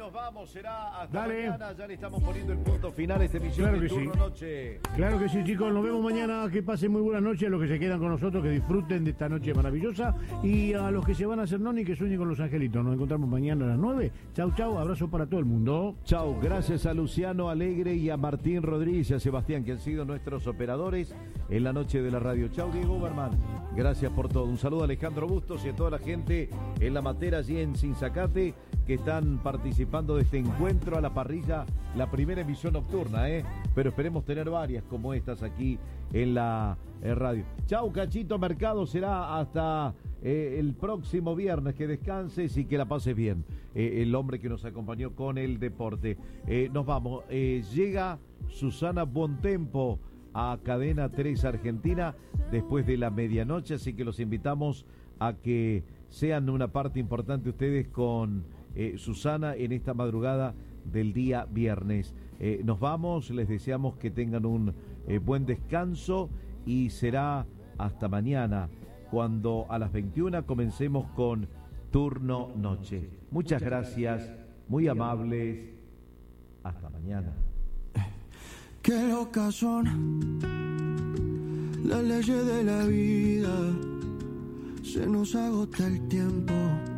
nos vamos, será hasta mañana. Ya le estamos poniendo el punto final a esta emisión de Turno Noche. Claro que sí, chicos, nos vemos mañana. Que pasen muy buenas noches a los que se quedan con nosotros, que disfruten de esta noche maravillosa. Y a los que se van a hacer noni, que sueñen con los angelitos. Nos encontramos mañana a las 9. Chau, chau, abrazo para todo el mundo. Chau, gracias a Luciano Alegre y a Martín Rodríguez y a Sebastián, que han sido nuestros operadores en la noche de la radio. Chau, Diego Berman, gracias por todo. Un saludo a Alejandro Bustos y a toda la gente en La Matera, allí en Sinzacate, que están participando de este encuentro a la parrilla, la primera emisión nocturna, pero esperemos tener varias como estas aquí en la radio. Chau, Cachito Mercado, será hasta el próximo viernes. Que descanses y que la pases bien. El hombre que nos acompañó con el deporte. Nos vamos. Llega Susana Bontempo a Cadena 3 Argentina después de la medianoche, así que los invitamos a que sean una parte importante ustedes con Susana en esta madrugada del día viernes. Nos vamos, les deseamos que tengan un buen descanso y será hasta mañana, cuando a las 21 comencemos con Turno Noche. Muchas gracias, muy amables. Hasta mañana. Qué locas son las leyes de la vida. Se nos agota el tiempo